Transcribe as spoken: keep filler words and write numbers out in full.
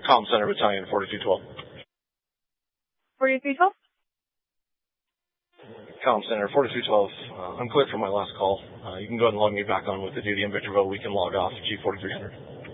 Comm Center Battalion, forty-two twelve. forty-three twelve? Comm Center, forty-two twelve. Uh, I'm clear for my last call. Uh, you can go ahead and log me back on with the duty in Victorville. We can log off G forty-three hundred.